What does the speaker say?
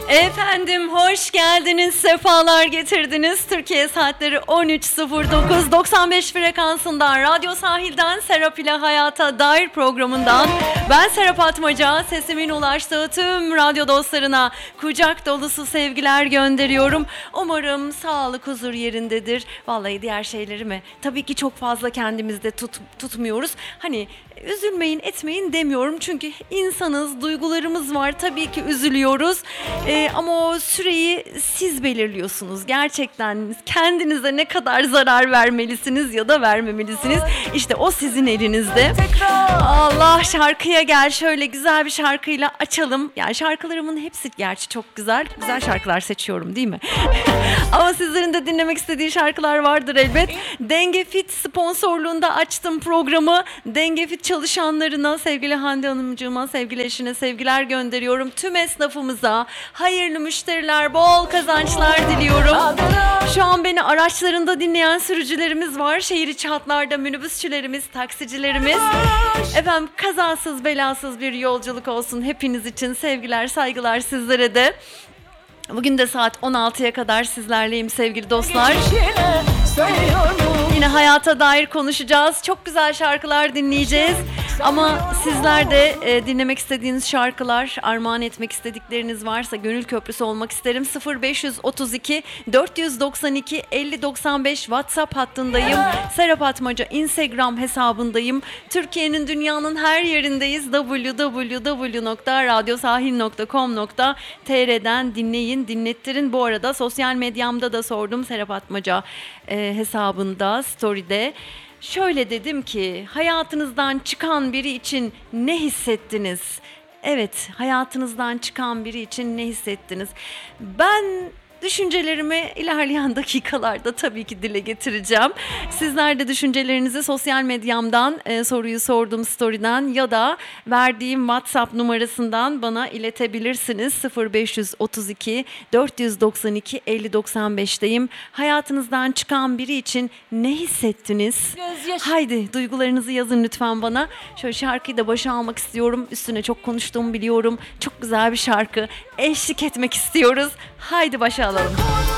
Efendim hoş geldiniz, sefalar getirdiniz. Türkiye saatleri 13.09, 95 frekansından, Radyo Sahil'den, Serap ile Hayata Dair programından ben Serap Atmaca, sesimin ulaştığı tüm radyo dostlarına kucak dolusu sevgiler gönderiyorum. Umarım sağlık, huzur yerindedir. Vallahi diğer şeyleri mi? Tabii ki çok fazla kendimizde tutmuyoruz. Hani üzülmeyin, etmeyin demiyorum çünkü insanız, duygularımız var, tabii ki üzülüyoruz. Ama o süreyi siz belirliyorsunuz. Gerçekten kendinize ne kadar zarar vermelisiniz ya da vermemelisiniz. İşte o sizin elinizde. Allah, şarkıya gel, şöyle güzel bir şarkıyla açalım. Yani şarkılarımın hepsi gerçi çok güzel. Güzel şarkılar seçiyorum değil mi? Ama sizlerin de dinlemek istediği şarkılar vardır elbet. Denge Fit sponsorluğunda açtım programı. Denge Fit çalışanlarına, sevgili Hande Hanımcığıma, sevgili eşine sevgiler gönderiyorum. Tüm esnafımıza hayırlı müşteriler, bol kazançlar diliyorum. Şu an beni araçlarında dinleyen sürücülerimiz var. Şehir içi hatlarda minibüsçülerimiz, taksicilerimiz. Efendim kazasız belasız bir yolculuk olsun hepiniz için. Sevgiler, saygılar sizlere de. Bugün de saat 16'ya kadar sizlerleyim sevgili dostlar. Yine hayata dair konuşacağız. Çok güzel şarkılar dinleyeceğiz. Ama sizler de dinlemek istediğiniz şarkılar, armağan etmek istedikleriniz varsa gönül köprüsü olmak isterim. 0532 492 5095 WhatsApp hattındayım. Serap Atmaca Instagram hesabındayım. Türkiye'nin, dünyanın her yerindeyiz. www.radyosahil.com.tr'den dinleyin, dinlettirin. Bu arada sosyal medyamda da sordum, Serap Atmaca hesabında, story'de. Şöyle dedim ki, hayatınızdan çıkan biri için ne hissettiniz? Evet, hayatınızdan çıkan biri için ne hissettiniz? Ben düşüncelerimi ilerleyen dakikalarda tabii ki dile getireceğim. Sizler de düşüncelerinizi sosyal medyamdan, soruyu sorduğum story'den ya da verdiğim WhatsApp numarasından bana iletebilirsiniz. 0532 492 5095'teyim. Hayatınızdan çıkan biri için ne hissettiniz? Haydi duygularınızı yazın lütfen bana. Şöyle şarkıyı da başa almak istiyorum. Üstüne çok konuştuğumu biliyorum. Çok güzel bir şarkı. Eşlik etmek istiyoruz. Haydi başa alalım.